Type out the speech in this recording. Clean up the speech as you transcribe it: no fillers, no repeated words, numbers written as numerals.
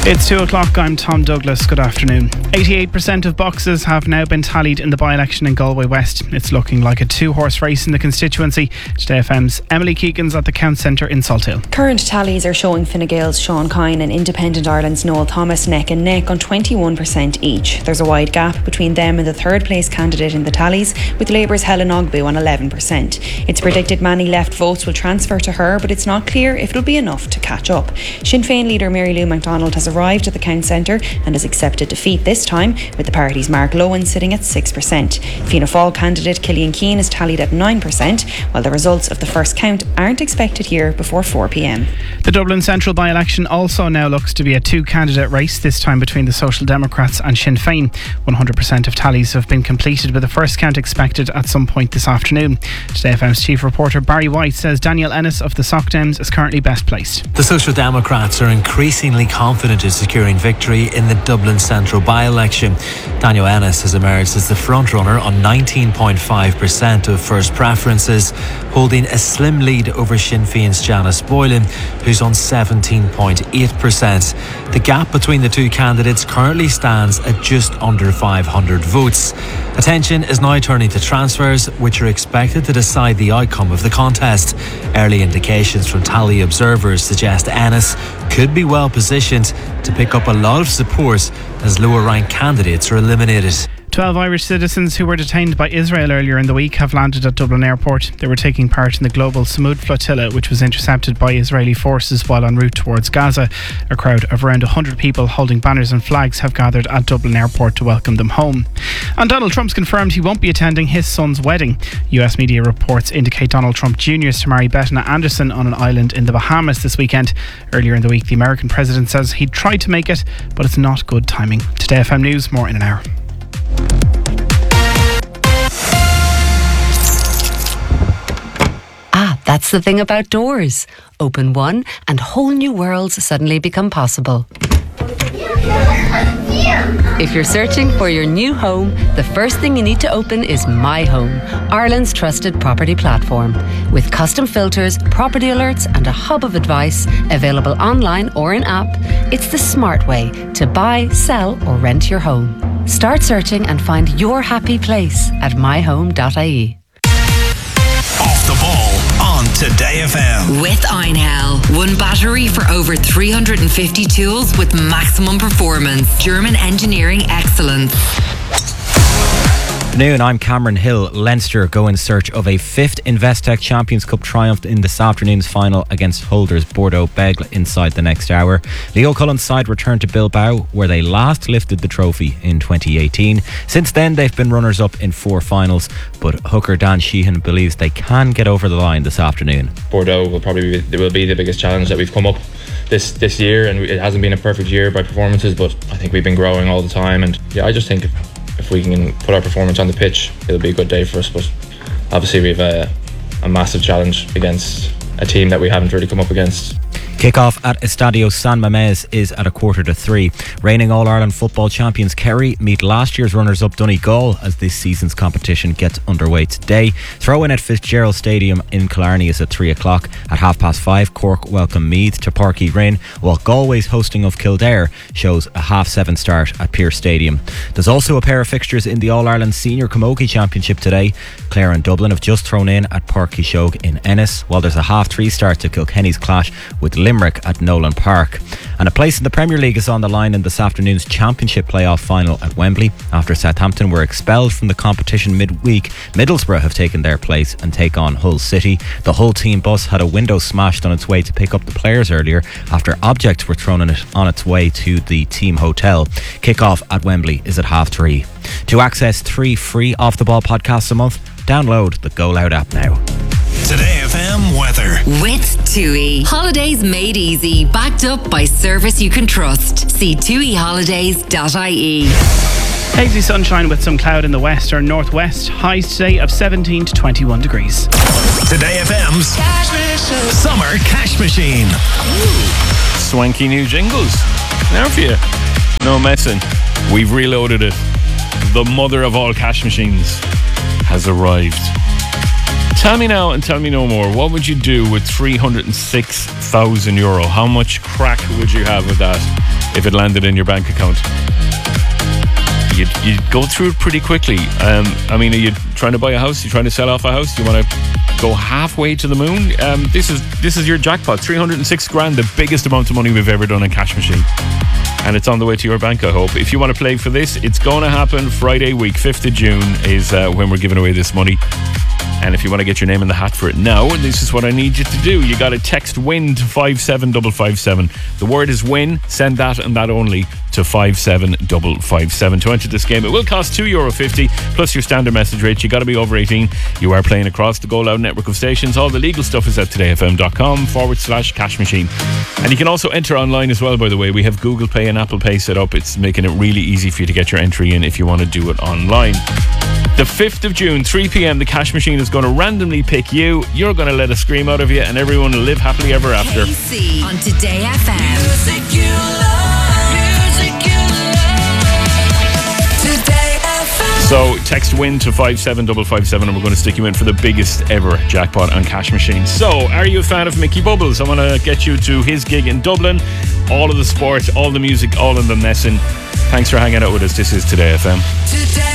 It's 2 o'clock, I'm Tom Douglas, good afternoon. 88% of boxes have now been tallied in the by-election in Galway West. It's looking like a two-horse race in the constituency. Today FM's Emily Keegan's at the Count Centre in Salthill. Current tallies are showing Fine Gael's Sean Kine and Independent Ireland's Noel Thomas neck and neck on 21% each. There's a wide gap between them and the third place candidate in the tallies, with Labour's Helen Ogbu on 11%. It's predicted many left votes will transfer to her, but it's not clear if it'll be enough to catch up. Sinn Féin leader Mary Lou MacDonald has arrived at the Count Centre and has accepted defeat this time, with the party's Mark Lowen sitting at 6%. Fianna Fáil candidate Killian Keane is tallied at 9%, while the results of the first count aren't expected here before 4pm. The Dublin Central by-election also now looks to be a two-candidate race, this time between the Social Democrats and Sinn Féin. 100% of tallies have been completed, with the first count expected at some point this afternoon. Today FM's chief reporter Barry White says Daniel Ennis of the Soc Dems is currently best placed. The Social Democrats are increasingly confident in securing victory in the Dublin Central by-election. Daniel Ennis has emerged as the frontrunner on 19.5% of first preferences, holding a slim lead over Sinn Féin's Janice Boylan, who's on 17.8%. The gap between the two candidates currently stands at just under 500 votes. Attention is now turning to transfers, which are expected to decide the outcome of the contest. Early indications from tally observers suggest Ennis could be well positioned to pick up a lot of support as lower ranked candidates are eliminated. 12 Irish citizens who were detained by Israel earlier in the week have landed at Dublin Airport. They were taking part in the global Samud flotilla, which was intercepted by Israeli forces while en route towards Gaza. A crowd of around 100 people holding banners and flags have gathered at Dublin Airport to welcome them home. And Donald Trump's confirmed he won't be attending his son's wedding. US media reports indicate Donald Trump Jr. is to marry Bettina Anderson on an island in the Bahamas this weekend. Earlier in the week, the American president says he'd tried to make it, but it's not good timing. Today FM News, more in an hour. That's the thing about doors. Open one and whole new worlds suddenly become possible. If you're searching for your new home, the first thing you need to open is My Home, Ireland's trusted property platform. With custom filters, property alerts and a hub of advice available online or in app, it's the smart way to buy, sell or rent your home. Start searching and find your happy place at myhome.ie. Off the ball on Today FM. With Einhell. One battery for over 350 tools with maximum performance. German engineering excellence. Afternoon, I'm Cameron Hill. Leinster go in search of a fifth Investec Champions Cup triumph in this afternoon's final against holders Bordeaux Bègles inside the next hour. Leo Cullen's side returned to Bilbao, where they last lifted the trophy in 2018. Since then, they've been runners-up in 4 finals, but hooker Dan Sheehan believes they can get over the line this afternoon. Bordeaux will be the biggest challenge that we've come up this year, and it hasn't been a perfect year by performances, but I think we've been growing all the time, and yeah, I just think if we can put our performance on the pitch, it'll be a good day for us. But obviously we have a massive challenge against a team that we haven't really come up against. Kick-off at Estadio San Mamés is at 2:45. Reigning All-Ireland football champions Kerry meet last year's runners-up Donegal as this season's competition gets underway today. Throw-in at Fitzgerald Stadium in Killarney is at 3 o'clock. At 5:30, Cork welcome Meath to Páirc Uí Rinn, while Galway's hosting of Kildare shows a 7:30 start at Pearse Stadium. There's also a pair of fixtures in the All-Ireland Senior Camogie Championship today. Clare and Dublin have just thrown in at Páirc Uí Seoig in Ennis, while there's a 3:30 start to Kilkenny's clash with Limerick at Nolan Park. And a place in the Premier League is on the line in this afternoon's Championship playoff final at Wembley. After Southampton were expelled from the competition midweek, Middlesbrough have taken their place and take on Hull City. The Hull team bus had a window smashed on its way to pick up the players earlier after objects were thrown on its way to the team hotel. Kick-off at Wembley is at 3:30. To access 3 free Off the Ball podcasts a month, download the Go Loud app now. Today FM weather. With TUI. Holidays made easy. Backed up by service you can trust. See tuiholidays.ie. Hazy sunshine with some cloud in the west or northwest. Highs today of 17 to 21 degrees. Today FM's Summer Cash Machine. Swanky new jingles. Now for you. No messing. We've reloaded it. The mother of all cash machines has arrived. Tell me now and tell me no more. What would you do with €306,000? How much crack would you have with that? if it landed in your bank account. You'd go through it pretty quickly. I mean, are you trying to buy a house? You trying to sell off a house? Do you want to go halfway to the moon? This is your jackpot. 306 grand, the biggest amount of money we've ever done in Cash Machine. And it's on the way to your bank, I hope. If you want to play for this, it's going to happen Friday week. 5th of June is when we're giving away this money. And if you want to get your name in the hat for it now, this is what I need you to do. You got to text WIN to 57557. The word is WIN. Send that and that only to 57557. To enter this game, it will cost €2.50 plus your standard message rate. You got to be over 18. You are playing across the Go Loud network of stations. All the legal stuff is at todayfm.com/cash machine. And you can also enter online as well, by the way. We have Google Pay and Apple Pay set up. It's making it really easy for you to get your entry in if you want to do it online. The 5th of June, 3 p.m, the Cash Machine is going to randomly pick you. You're going to let a scream out of you, and everyone will live happily ever after. KC on Today FM. Music you love, music you love. Today FM. So text WIN to 57557 and we're going to stick you in for the biggest ever jackpot on Cash Machine. So, are you a fan of Mickey Bubbles? I want to get you to his gig in Dublin. All of the sport, all the music, all in the messing. Thanks for hanging out with us. This is Today FM. Today